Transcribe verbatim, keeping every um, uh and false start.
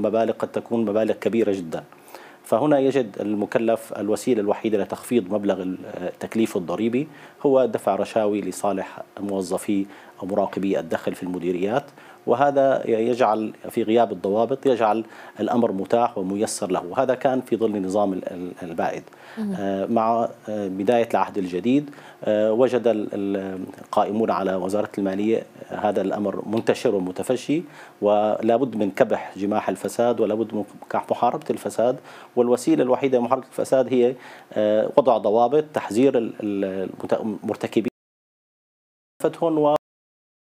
مبالغ قد تكون مبالغ كبيرة جدا. فهنا يجد المكلف الوسيلة الوحيدة لتخفيض مبلغ التكليف الضريبي هو دفع رشاوي لصالح موظفي أو مراقبي الدخل في المديريات، وهذا يجعل في غياب الضوابط يجعل الأمر متاح وميسر له، وهذا كان في ظل النظام البائد. مع بداية العهد الجديد وجد القائمون على وزارة المالية هذا الأمر منتشر ومتفشي، ولا بد من كبح جماح الفساد ولا بد من محاربة الفساد، والوسيلة الوحيدة لمحاربة الفساد هي وضع ضوابط تحذير المرتكبين